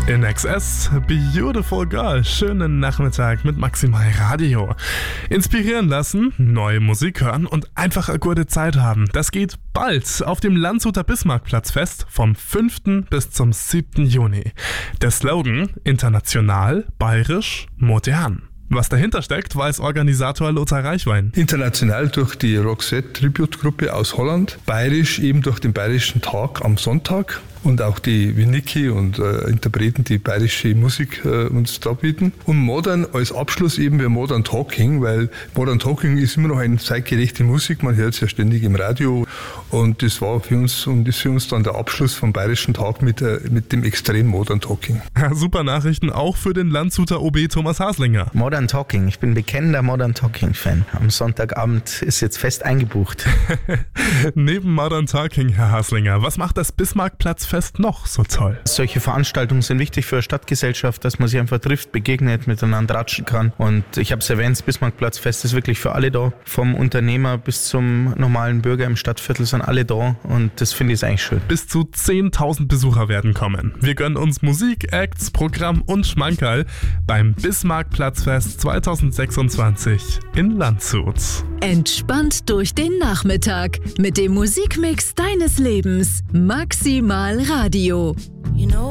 In XS, Beautiful Girl, schönen Nachmittag mit Maximal Radio. Inspirieren lassen, neue Musik hören und einfach eine gute Zeit haben. Das geht bald auf dem Landshuter Bismarckplatzfest vom 5. bis zum 7. Juni. Der Slogan: international, bayerisch, modern. Was dahinter steckt, weiß Organisator Lothar Reichwein. International durch die Roxette Tribute-Gruppe aus Holland, bayerisch eben durch den Bayerischen Tag am Sonntag und auch die Winiki und Interpreten, die bayerische Musik uns da bieten. Und Modern als Abschluss eben wir Modern Talking, weil Modern Talking ist immer noch eine zeitgerechte Musik, man hört es ja ständig im Radio und das war für uns und ist für uns dann der Abschluss vom Bayerischen Tag mit dem extrem Modern Talking. Ja, super Nachrichten auch für den Landshuter OB Thomas Haslinger. Modern Talking, ich bin bekennender Modern Talking Fan. Am Sonntagabend ist jetzt fest eingebucht. Neben Modern Talking, Herr Haslinger, was macht das Bismarckplatzfest noch so toll? Solche Veranstaltungen sind wichtig für eine Stadtgesellschaft, dass man sich einfach trifft, begegnet, miteinander ratschen kann. Und ich habe es erwähnt, das Bismarckplatzfest ist wirklich für alle da. Vom Unternehmer bis zum normalen Bürger im Stadtviertel sind alle da und das finde ich eigentlich schön. Bis zu 10.000 Besucher werden kommen. Wir gönnen uns Musik, Acts, Programm und Schmankerl beim Bismarckplatzfest 2026 in Landshut. Entspannt durch den Nachmittag mit dem Musikmix deines Lebens. Maximal Radio. You know